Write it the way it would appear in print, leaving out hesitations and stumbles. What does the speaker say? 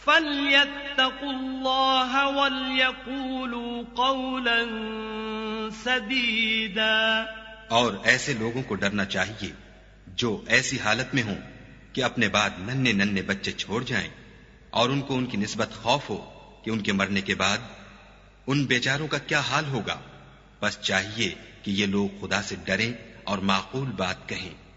फल्यत्तकुल्लाह वल्यक़ूलू क़ौलन सदीदा। और ऐसे लोगों को डरना चाहिए जो ऐसी हालत में हों कि अपने बाद नन्हे नन्हे बच्चे छोड़ जाएं, और उनको उनकी निस्बत खौफ हो कि उनके मरने के बाद उन बेचारों का क्या हाल होगा। बस चाहिए कि ये लोग खुदा से डरें और माकूल बात कहें।